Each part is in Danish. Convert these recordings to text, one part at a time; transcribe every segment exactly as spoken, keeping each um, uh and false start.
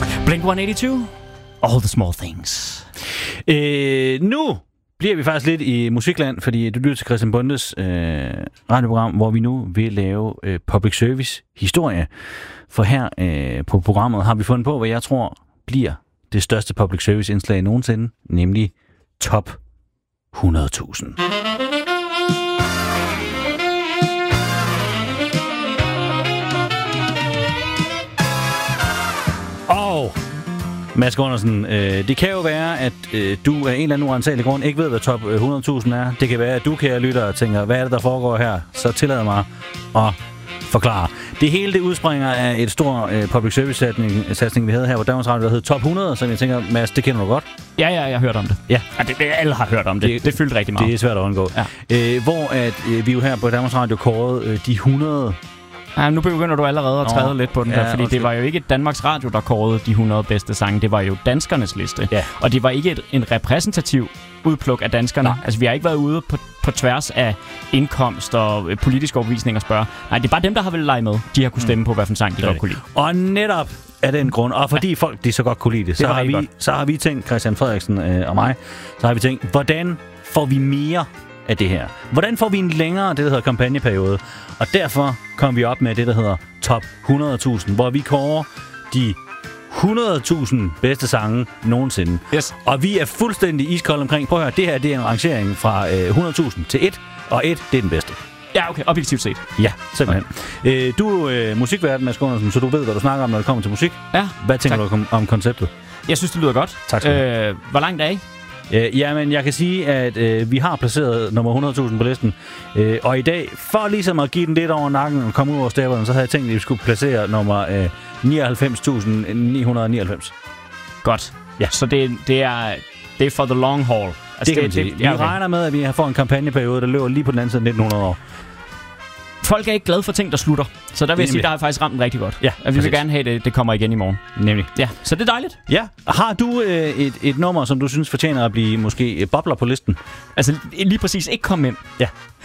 Blink one eighty-two. All the small things. Øh, nu bliver vi faktisk lidt i musikland, fordi du lytter til Christian Bondes øh, radioprogram, hvor vi nu vil lave øh, public service historie. For her øh, på programmet har vi fundet på, hvad jeg tror bliver det største public service indslag nogensinde, nemlig top hundrede tusind. Og Mads Gundersen, øh, det kan jo være, at øh, du af en eller anden uansagelig grund ikke ved, hvad top hundrede tusind er. Det kan være, at du, kære lytter, og tænker, hvad er det, der foregår her? Så tillad mig at forklare. Det hele det udspringer af et stort øh, public service-satsning, vi havde her på Danmarks Radio, der hed Top hundrede, som jeg tænker, Mads, det kender du godt. Ja, ja, jeg har hørt om det. Ja, ja det, det, alle har hørt om det. Det, det fyldte rigtig meget. Det er svært at undgå. Ja. Øh, hvor at, øh, vi jo her på Danmarks Radio kårede øh, de hundrede... Ja, nu begynder du allerede at træde Nå, lidt på den ja, der, fordi det var jo ikke Danmarks Radio, der kårede de hundrede bedste sange. Det var jo danskernes liste. Ja. Og det var ikke et, en repræsentativ udpluk af danskerne. Nej. Altså, vi har ikke været ude på, på tværs af indkomst og politisk overbevisning og spørge. Nej, det er bare dem, der har vel lege med. De har kunne stemme mm. på, hvad for en sang de godt kunne lide. Og netop af den grund, og fordi ja. folk de så godt kunne lide det, det så, har vi, så har vi tænkt, Christian Frederiksen øh, og mig, så har vi tænkt, hvordan får vi mere af det her? Hvordan får vi en længere, det der hedder kampagneperiode? Og derfor kom vi op med det, der hedder top hundrede tusind, hvor vi kårer de hundrede tusind bedste sange nogensinde. Yes. Og vi er fuldstændig iskolde omkring. Prøv at høre, det her det er en rangering fra øh, hundrede tusind til et, og et, det er den bedste. Ja, okay. Objektivt set. Ja, simpelthen. Okay. Øh, du er øh, musikvært, Mads Gundersen, så du ved, hvad du snakker om, når det kommer til musik. Ja. Hvad tænker tak. du om, om konceptet? Jeg synes, det lyder godt. Tak skal du have. Øh, hvor langt er I? Øh, jamen, jeg kan sige, at øh, vi har placeret nummer hundrede tusind på listen. Øh, og i dag, for ligesom at give den lidt over nakken og komme ud over stepperne, så havde jeg tænkt, at vi skulle placere nummer øh, nioghalvfems tusind ni hundrede nioghalvfems. Godt. Ja. Så det, det, er, det er for the long haul. Altså, det kan man sige. Det, vi ja, okay. regner med, at vi får en kampagneperiode, der løber lige på den anden side nitten hundrede år. Folk er ikke glade for ting, der slutter. Så der vil jeg sige, der har faktisk ramt den rigtig godt. Ja, at vi vil gerne have, det, det kommer igen i morgen. Nemlig. Ja, så det er dejligt. Ja. Har du øh, et, et nummer, som du synes fortjener at blive måske bobler på listen? Altså lige præcis ikke komme ind. Ja.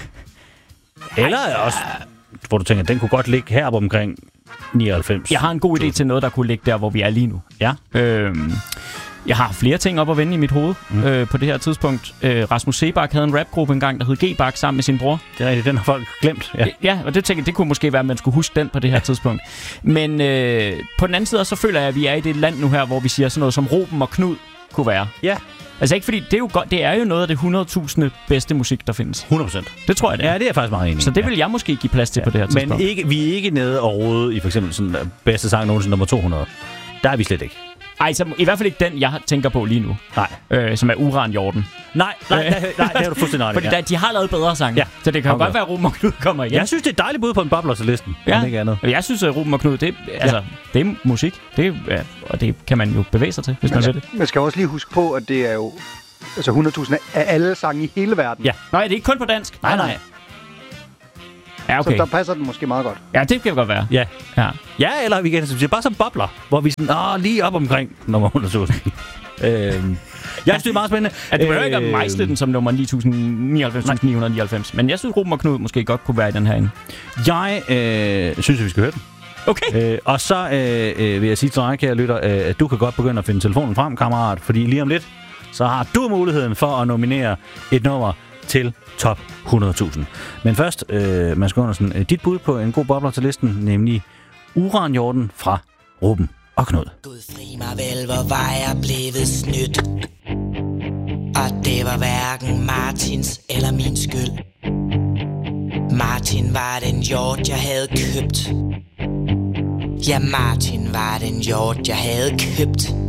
Eller Ej, også, hvor du tænker, den kunne godt ligge her omkring nioghalvfems. Jeg har en god idé til noget, der kunne ligge der, hvor vi er lige nu. Ja. Øhm, Jeg har flere ting op at vende i mit hoved mm. øh, på det her tidspunkt. Øh, Rasmus Seebach havde en rapgruppe engang, der hed G-Bach sammen med sin bror. Det er rigtigt, den har folk glemt. Ja, ja og det tænker jeg, det kunne måske være, at man skulle huske den på det her ja. tidspunkt. Men øh, på den anden side, så føler jeg, at vi er i det land nu her, hvor vi siger sådan noget som Ruben og Knud kunne være. Ja. Altså ikke fordi, det er jo, godt, det er jo noget af det hundrede tusind bedste musik, der findes. hundrede procent. Det tror jeg, det er. Ja, det er jeg faktisk meget enig i. Så det vil jeg måske give plads til ja. på det her tidspunkt. Men ikke, vi er ikke nede og rode i for eksempel sådan bedste sang nogensinde nummer to hundrede. Der er vi slet ikke. Ej, så i hvert fald ikke den, jeg tænker på lige nu. Nej. Øh, som er Uran-Jorden. Nej, nej, nej, nej, det er du fuldstændig Fordi der, de har lavet bedre sange. Ja. Så det kan okay. jo godt være, at Ruben og Knud kommer igen. Jeg synes, det er et dejligt bud på en bobler til listen. Ja. Ikke andet. Jeg synes, at Ruben og Knud, det, altså, ja. det er musik. Det er, ja, og det kan man jo bevæge sig til, hvis man altså, vil det. Man skal også lige huske på, at det er jo altså hundrede tusind af alle sange i hele verden. Ja. Nej, det er ikke kun på dansk. Nej, nej. Ja, okay. Så der passer den måske meget godt. Ja, det kan godt være. Ja. Ja, ja eller vi kan sige bare som bobler, hvor vi sådan, åh, lige op omkring nummer hundrede tusind. øhm, jeg synes, det er meget spændende. Ja, det var jo ikke at mejsle den som nummer ni tusind nioghalvfems ni hundrede nioghalvfems, men jeg synes, Ruben og Knud måske godt kunne være i den her ende. Jeg øh, synes, at vi skal høre den. Okay. Øh, og så øh, vil jeg sige til dig, kære lytter, øh, at du kan godt begynde at finde telefonen frem, kammerat, fordi lige om lidt, så har du muligheden for at nominere et nummer til top hundrede tusind. Men først, øh, Mads Gundersen, øh, dit bud på en god bobler til listen, nemlig Uran-Jorden fra Ruben og Knud. Gud fri mig vel, hvor var jeg blevet snydt. Og det var hverken Martins eller min skyld. Martin var den hjort, jeg havde købt. Ja, Martin var den hjort, jeg havde købt.